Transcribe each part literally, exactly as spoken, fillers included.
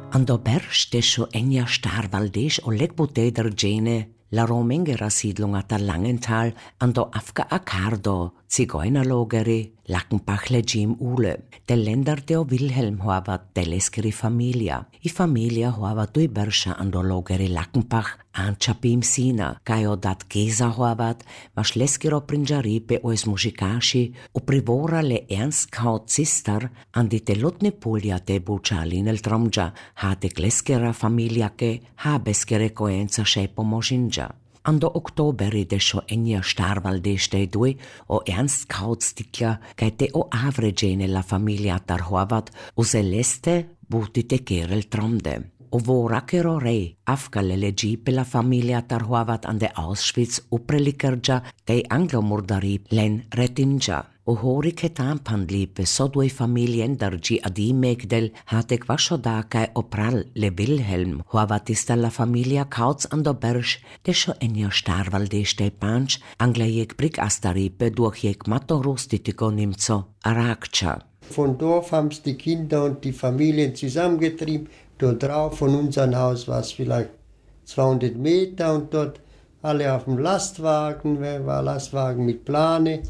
Ando berš tesho enja starvaldesh o lekbute der Gene la romengera Siedlung at der Langenthal ando afka akardo Zigeunerlogeri Lackenbachle Jim Ule. Der Länder deo Wilhelm hava teleskeri familia. I familia hava dui bersha ando logeri Lackenbach anchapim sina. Kajo dat geza havat mas leskero prinjaripe oes mužikaši u privora le ernst kao cistar andi telotne pulja te bučalin el tromđa hate gleskera familia ke habeskere koenca šepo možinđa. Ando oktoberi desho enja starvaldešte dui o ernst kautstikja kaite o avregene la familia tar hoavat o celeste butite kerel tromde. O vorakero rei afkale legipe la familia tar hoavat ande Auschwitz uprelikerja kei anglomurdari len retinja. O hori ketan pandlipe so due familien dargi adi megdel hate kvashodaka o pral le Wilhelm hoavatista la familia kauts ando berš desho enja starvaldešte panč anglejek brik astaripe durchjek matorustitiko nimco arakcha. Von Dorf haben es die Kinder und die Familien zusammengetrieben. Dort drauf von unserem Haus war es vielleicht zweihundert Meter und dort alle auf dem Lastwagen, war Lastwagen mit Plane.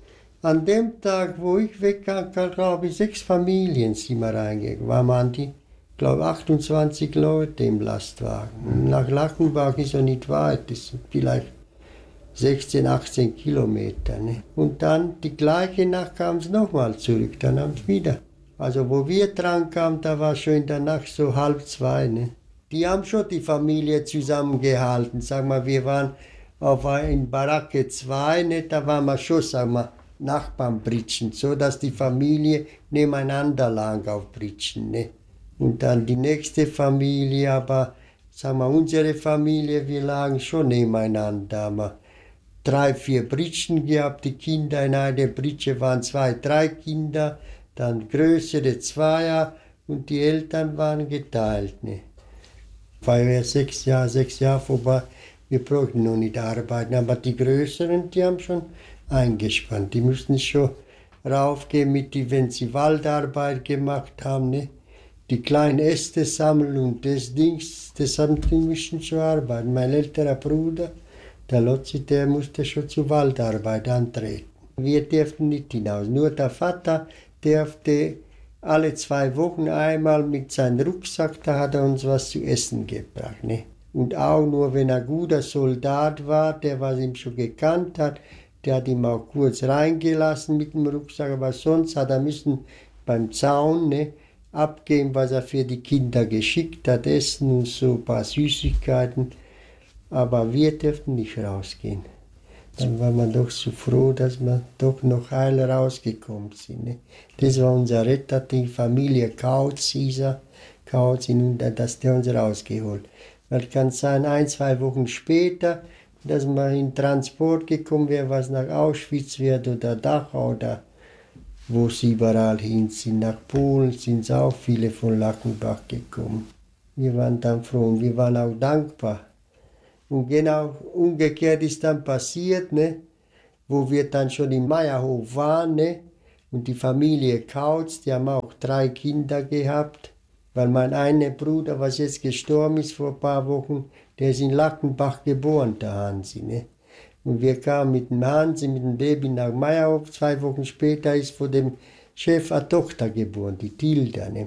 An dem Tag, wo ich wegkam, glaube ich, sechs Familien sind wir reingegangen. Waren wir an die, glaube ich, achtundzwanzig Leute im Lastwagen. Nach Lackenbach ist ja nicht weit, das sind vielleicht sechzehn, achtzehn Kilometer. Ne? Und dann die gleiche Nacht kam es nochmal zurück, dann haben sie wieder. Also wo wir dran kamen, da war schon in der Nacht so halb zwei. Ne? Die haben schon die Familie zusammengehalten. Sag mal, wir waren auf in Baracke zwei, ne? Da waren wir schon, sag mal, Nachbarnbritschen, so dass die Familie nebeneinander lag auf Britschen. Ne? Und dann die nächste Familie, aber sag mal, unsere Familie, wir lagen schon nebeneinander. Aber drei, vier Britschen gehabt, die Kinder in einer Britsche waren zwei, drei Kinder. Dann größere Zweier und die Eltern waren geteilt. Ne? Weil wir sechs Jahre, sechs Jahre vorbei, wir brauchten noch nicht arbeiten, aber die Größeren, die haben schon eingespannt. Die mussten schon raufgehen, mit die, wenn sie Waldarbeit gemacht haben. Ne? Die kleinen Äste sammeln und das Dings, das haben die müssen schon arbeiten. Mein älterer Bruder, der Lotzi, der musste schon zur Waldarbeit antreten. Wir durften nicht hinaus, nur der Vater durfte alle zwei Wochen einmal mit seinem Rucksack, da hat er uns was zu essen gebracht. Ne? Und auch nur, wenn er guter Soldat war, der was ihm schon gekannt hat, der hat ihn auch kurz reingelassen mit dem Rucksack, aber sonst hat er müssen beim Zaun ne, abgeben, was er für die Kinder geschickt hat, essen und so ein paar Süßigkeiten. Aber wir dürften nicht rausgehen. Dann war man doch so froh, dass wir doch noch heil rausgekommen sind. Ne? Das war unser Retter, die Familie Kautz, Isa Kautz, und dass der uns rausgeholt. Weil kann sein, ein, zwei Wochen später, dass man in Transport gekommen wäre, was nach Auschwitz wird oder Dachau oder wo sie überall hin sind. Nach Polen sind auch viele von Lackenbach gekommen. Wir waren dann froh und wir waren auch dankbar. Und genau umgekehrt ist dann passiert, ne, wo wir dann schon im Meierhof waren, ne, und die Familie Kautz, die haben auch drei Kinder gehabt, weil mein einer Bruder, was jetzt gestorben ist vor ein paar Wochen, der ist in Lackenbach geboren, der Hansi. Ne. Und wir kamen mit dem Hansi, mit dem Baby nach Meierhof, zwei Wochen später ist von dem Chef eine Tochter geboren, die Tilda. Ne.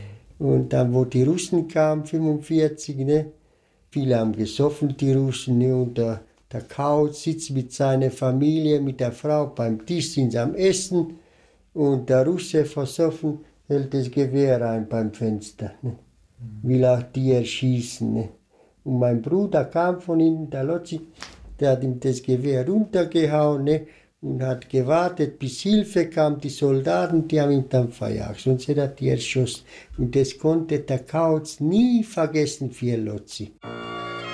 Und dann, wo die Russen kamen, fünfundvierzig, ne, viele haben gesoffen, die Russen, ne? Und der, der Kautz sitzt mit seiner Familie, mit der Frau beim Tisch, sind sie am Essen und der Russe versoffen hält das Gewehr rein beim Fenster, ne? Will auch die erschießen. Ne? Und mein Bruder kam von ihnen, der Lotzi, der hat ihm das Gewehr runtergehauen, ne? Und hat gewartet, bis Hilfe kam, die Soldaten, die haben ihn dann verjagt, sonst hätte er die erschossen. Und das konnte der Kautz nie vergessen für Lotzi.